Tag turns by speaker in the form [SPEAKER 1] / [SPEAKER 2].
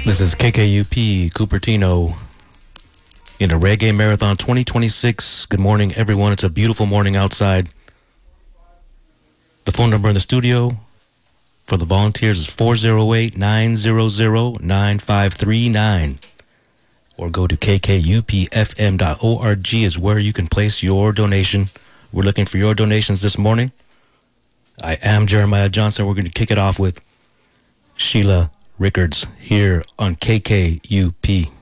[SPEAKER 1] This is KKUP Cupertino in the Reggae Marathon 2026. Good morning, everyone. It's a beautiful morning outside. The phone number in the studio for the volunteers is 408-900-9539. Or go to kkupfm.org is where you can place your donation. We're looking for your donations this morning. I am Jeremiah Johnson. We're going to kick it off with Sheila Rickards here on KKUP.